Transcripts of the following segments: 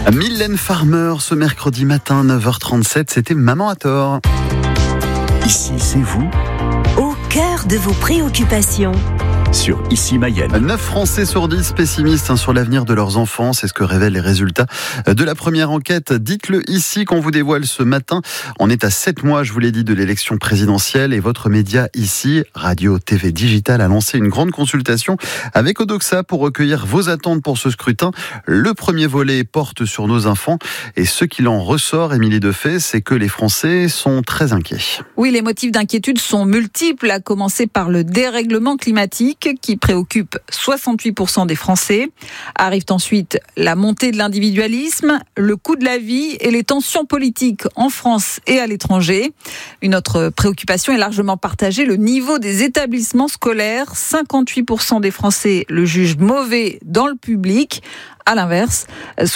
Mylène Farmer, ce mercredi matin, 9h37, c'était Maman à tort. Ici, c'est vous, au cœur de vos préoccupations. Sur Ici Mayenne. 9 Français sur 10 pessimistes sur l'avenir de leurs enfants. C'est ce que révèlent les résultats de la première enquête. Dites-le ici qu'on vous dévoile ce matin. On est à 7 mois, je vous l'ai dit, de l'élection présidentielle et votre média ici, Radio, TV, Digital, a lancé une grande consultation avec Odoxa pour recueillir vos attentes pour ce scrutin. Le premier volet porte sur nos enfants et ce qu'il en ressort, Émilie Defay, c'est que les Français sont très inquiets. Oui, les motifs d'inquiétude sont multiples, à commencer par le dérèglement climatique qui préoccupe 68% des Français. Arrivent ensuite la montée de l'individualisme, le coût de la vie et les tensions politiques en France et à l'étranger. Une autre préoccupation est largement partagée, le niveau des établissements scolaires. 58% des Français le jugent mauvais dans le public. À l'inverse,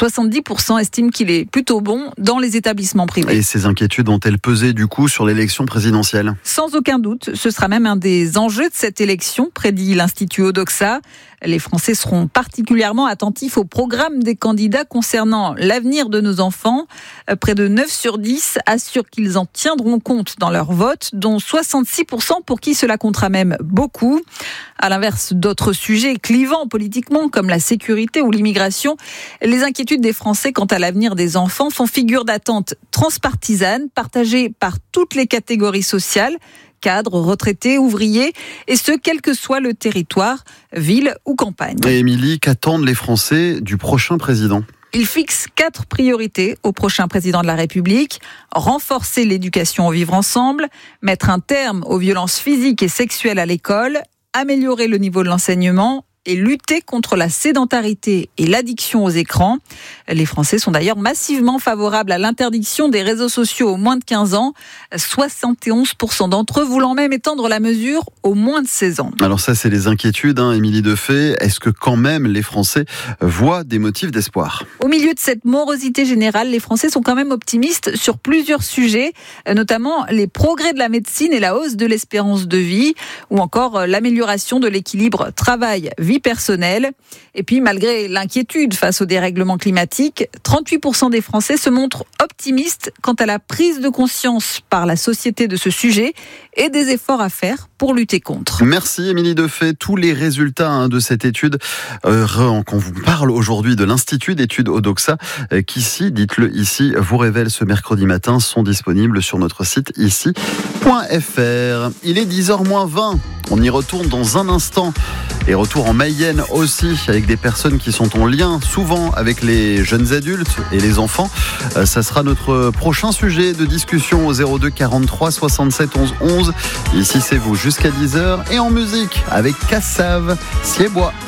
70% estiment qu'il est plutôt bon dans les établissements privés. Et ces inquiétudes ont-elles pesé du coup sur l'élection présidentielle ? Sans aucun doute, ce sera même un des enjeux de cette élection, prédit l'Institut Odoxa. Les Français seront particulièrement attentifs au programme des candidats concernant l'avenir de nos enfants. Près de 9 sur 10 assurent qu'ils en tiendront compte dans leur vote, dont 66% pour qui cela comptera même beaucoup. À l'inverse d'autres sujets clivants politiquement, comme la sécurité ou l'immigration, les inquiétudes des Français quant à l'avenir des enfants font figure d'attente transpartisane, partagée par toutes les catégories sociales, cadres, retraités, ouvriers, et ce, quel que soit le territoire, ville ou campagne. Et Émilie, qu'attendent les Français du prochain président ? Il fixe 4 priorités au prochain président de la République. Renforcer l'éducation au vivre ensemble, mettre un terme aux violences physiques et sexuelles à l'école, améliorer le niveau de l'enseignement et lutter contre la sédentarité et l'addiction aux écrans. Les Français sont d'ailleurs massivement favorables à l'interdiction des réseaux sociaux aux moins de 15 ans. 71% d'entre eux voulant même étendre la mesure aux moins de 16 ans. Alors ça, c'est les inquiétudes, Émilie Defay. Est-ce que quand même les Français voient des motifs d'espoir ? Au milieu de cette morosité générale, les Français sont quand même optimistes sur plusieurs sujets, notamment les progrès de la médecine et la hausse de l'espérance de vie, ou encore l'amélioration de l'équilibre travail-vie personnelle. Et puis, malgré l'inquiétude face au dérèglement climatique, 38% des Français se montrent optimistes quant à la prise de conscience par la société de ce sujet et des efforts à faire pour lutter contre. Merci Émilie Defay. Tous les résultats de cette étude qu'on vous parle aujourd'hui de l'Institut d'études Odoxa, qu'ici, dites-le ici, vous révèle ce mercredi matin, sont disponibles sur notre site ici.fr. Il est 10h-20. On y retourne dans un instant. Et retour en Mayenne aussi, avec des personnes qui sont en lien souvent avec les jeunes adultes et les enfants. Ça sera notre prochain sujet de discussion au 02 43 67 11 11. Ici c'est vous jusqu'à 10h et en musique avec Kassav, Siebois.